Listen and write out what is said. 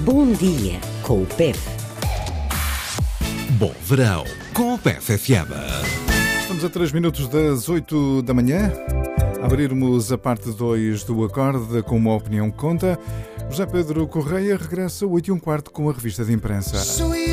Bom Dia com o PEP. Bom verão com o PEP FM. Estamos a 3 minutos das 8 da manhã. Abrirmos a parte 2 do Acorde com uma opinião que conta. José Pedro Correia regressa 8h15 com a revista de imprensa.